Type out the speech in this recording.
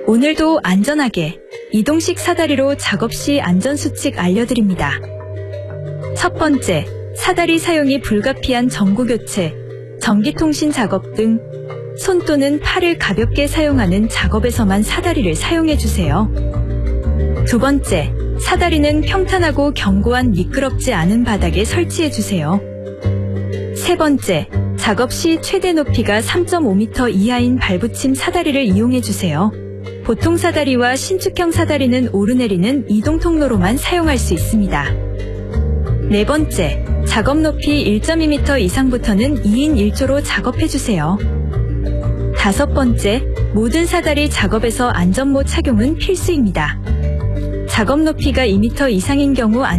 오늘도 안전하게 이동식 사다리로 작업 시 안전수칙 알려드립니다. 첫 번째, 사다리 사용이 불가피한 전구교체, 전기통신 작업 등 손 또는 팔을 가볍게 사용하는 작업에서만 사다리를 사용해주세요. 두 번째, 사다리는 평탄하고 견고한 미끄럽지 않은 바닥에 설치해주세요. 세 번째, 작업 시 최대 높이가 3.5m 이하인 발붙임 사다리를 이용해주세요. 보통 사다리와 신축형 사다리는 오르내리는 이동 통로로만 사용할 수 있습니다. 네 번째, 작업 높이 1.2m 이상부터는 2인 1조로 작업해주세요. 다섯 번째, 모든 사다리 작업에서 안전모 착용은 필수입니다. 작업 높이가 2m 이상인 경우